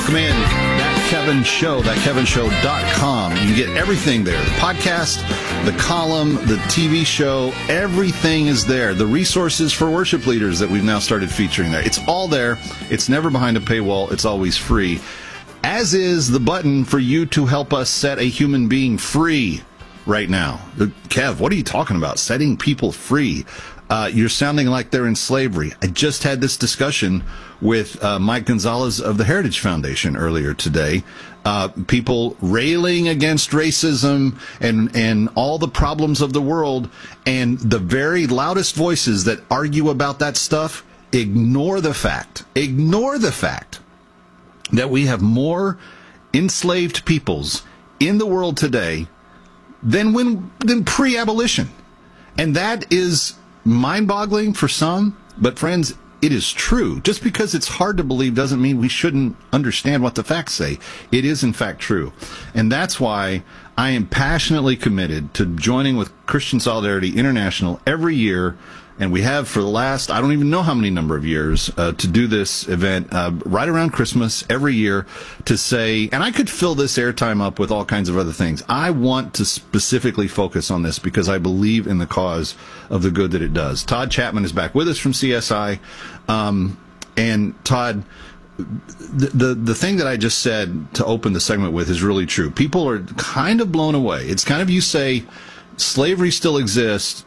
Come in, That Kevin Show, thatkevinshow.com. You can get everything there. The podcast, the column, the TV show, everything is there. The resources for worship leaders that we've now started featuring there. It's all there. It's never behind a paywall. It's always free. As is the button for you to help us set a human being free right now. Kev, what are you talking about? Setting people free. You're sounding like they're in slavery. I just had this discussion with Mike Gonzalez of the Heritage Foundation earlier today. People railing against racism and all the problems of the world, and the very loudest voices that argue about that stuff ignore the fact that we have more enslaved peoples in the world today than pre-abolition. And that is mind-boggling for some, but friends, it is true. Just because it's hard to believe doesn't mean we shouldn't understand what the facts say. It is, in fact, true. And that's why I am passionately committed to joining with Christian Solidarity International every year, and we have for the last, I don't even know how many number of years, to do this event right around Christmas every year to say, and I could fill this airtime up with all kinds of other things. I want to specifically focus on this because I believe in the cause of the good that it does. Todd Chapman is back with us from CSI. And Todd, the thing that I just said to open the segment with is really true. People are kind of blown away. It's kind of, you say, slavery still exists,